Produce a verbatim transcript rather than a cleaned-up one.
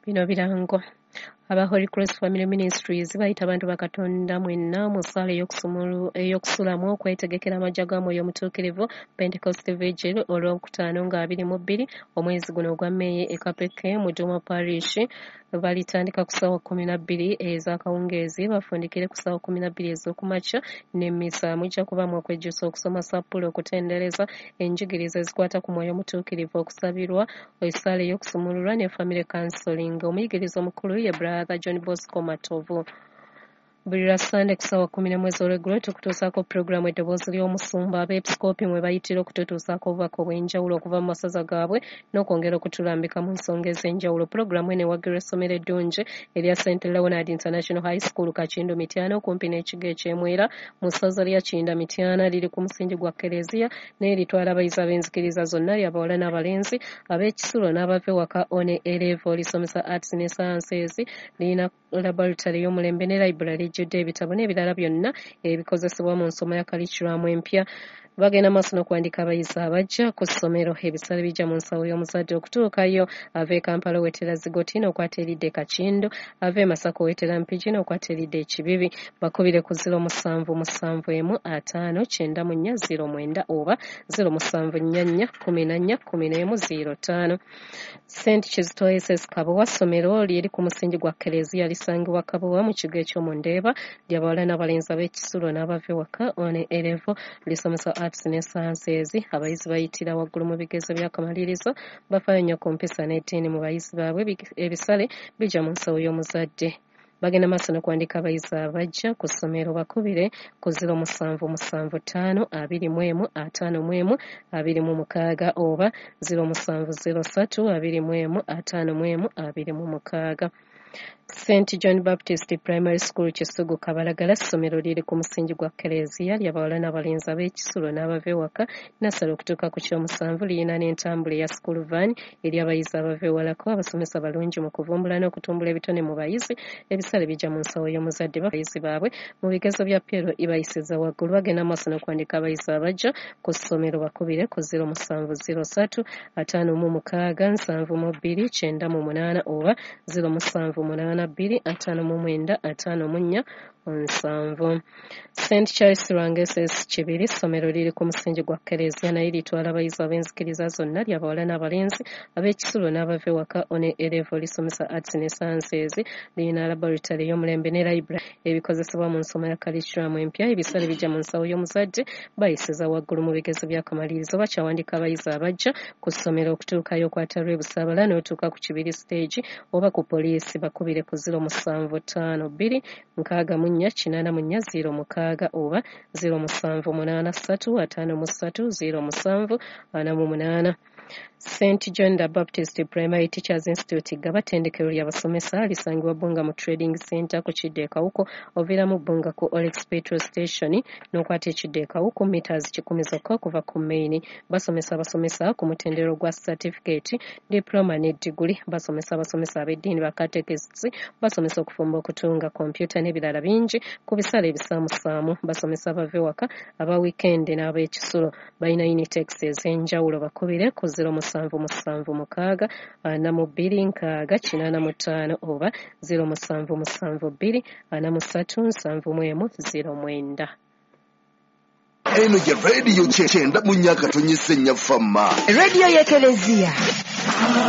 Bino birangwa aba Holy Cross Family Ministries bayita abantu bakatonda mwenna mu ssala ey'okusulamu okwetegekera amajja ga Mwoyo Omutuukirivu Pentecost Vigil olwokutaano nga abiri mu bbiri omwezi guno ogwa May e Kapeke mu Duma Parish balitandika ku ssaawa kkumi na bbiri ez'akawungeezi bafundikire ku ssaawa kkumi na bbiri ez'okumakya n'emmisa mujja kubaamu okwejjusa okusoma sappulo okutendereza enjigiriza ezikwata ku Mwoyo Omutuukirivu okusabirwa essala ey'okusumululwa ne family counseling. Omuyigiriza omukulu ye Brother John Bosco Matovu. Buli Sunday ku ssaawa kkumi n'emu ez'olweggulo tukutuusaako pulogulaamu eddoboozi ly'omusumba abeepisikoopi mwe bayitira okututuusaako obubaka obw'enjawulo okuva mu masaza gaabwe n'okwongera okutulambika mu nsonga ez'enjawulo. Pulogulaamu eno ewaggirwa essomero eddungi erya Saint Leonard International High School Kakindu Mityana okumpi n'ekigo eky'Emwera mu ssaza lya Kinda Mityana liri ku musingi gwa Kereziya n'eritwala abayizi ab'enzikiriza zonna ly'abawala n'abalenzi ab'ekisulo n'abava ewaka one elevo lisomesa arts ne sciences lirina laboratory y'omulembe ne library ejjudde ebitabo n'ebirala byonna ebikozesebwa mu nsoma ya kalikiramu empya. Bagenda maaso n'okuwandiika abayizi abajja ku ssomero ebisale bijja mu nsawo y'omuzadde okutuukayo ava e Kampala wetera Zigoti n'okwata eridde Kakindu ava e Masaka wetera Mpigi n'okwata eridde Ekibibi. Bakubire ku ziro musanvu musanvu emu ataano kyenda mu nnya ziro mwenda oba ziro musanvu nnya nnya kkumi na nnya kkumi n'emu ziro ttaano. Saint Kizito S S Kabowa ssomero lyeri ku musingi gwa Kereziya lisangibwa Kabowa mu kigo eky'omundeeba ly'abawala n'abalenzi ab'ekisulo n'abava ewaka one elevo lisomesa arts ne sciences. Abayizi bayitira waggulu mu bigezo by'akamalirizo bafaayo nnyo ku mpisa n'eddiini mu bayizi baabwe. Ebisale bijja mu nsawo y'omuzadde. Bagenda maaso n'okuwandiika abayizi abajja ku ssomero bakubire ku ziro musanvu musanvu ttaano abiri mu emu ataano mu emu abiri mu mukaaga oba ziro musanvu ziro ssatu abiri mu emu ataano mu emu abiri mu mukaaga. Saint John Baptist Primary School Kisugu Kabalagala ssomero liri ku musingi gwa Kereziya ly'abawala n'abalenzi ab'ekisulo n'abava ewaka nasala okutuuka ku kyomusanvu liyina n'entambula eya school van eri abayizi abava ewalako abasomesa balungi mu kuvumbula n'okutumbula ebitone mu bayizi. Ebisale bijja mu nsawo y'omuzadde bayizi baabwe mu bigezo bya Piero ibayisiza waggulu. Bagenda maaso n'okuwandiika abayizi abajja ku ssomero bakubire ku ziro musanvu ziro ssatu ataano mu mukaaga nsanvu mu bbiri kyenda mu munaana oba ziro musanvu munaana bbiri ataano mu mwenda ataano mu nnya nsanvu. Saint Charles Rwangeses Kibiri ssomero liri ku musingi gwa Kereziya naye litwala abayizi ab'enzikiriza zonna ly'abawala n'abalenzi ab'ekisulo n'abava ewaka one elevo lisomesa arts ne sciences lirina laboratory y'omulembe ne library ebikozesebwa mu nsoma ya kalikiramu empya. Ebisale bijja mu nsawo y'omuzadde bayisiza waggulu mu bigezo by'akamalirizo bakyawandiika abayizi abajja ku ssomero okutuukayo okwata lw'ebusaabala n'otuuka ku Kibiri stage oba ku poliisi bakubire ku ziro musanvu ttaano bbiri nkaaga mu nnya kinaana mu nnya ziro mukaaga oba ziro musanvu munaana ssatu ataano mu ssatu ziro musanvu ana mu munaana. Saint John the Baptist Primary Teachers Institute gabatendekero ly'abasomesa lisangibwa Bunga mu Trading Center ku Kidde e Kawuko oviira mu Bunga ku Olex Petrol Station n'okwata ekidde e Kawuko meters kikumi zokka kuva ku main. Basomesa abasomesa ku mutendero gwa certificate, diploma ne degree. Basomesa abasomesa ab'eddiini ba catechists. Basomesa okufumba okutunga kompyuta n'ebirala bingi ku bisale ebisaamusaamu. Basomesa abava ewaka aba weekend n'ab'ekisulo balina unitex ez'enjawulo bakubire ku ziro musanvu musanvu mukaaga ana mu bbiri nkaaga kinaana mu ttaano oba ziro musanvu musanvu bbiri ana mu ssatu nsanvu mu emu ziro mwenda. Eno ye radio kyenda mu nnya katonnyisa ennya famma. Radio y'Ekereziya.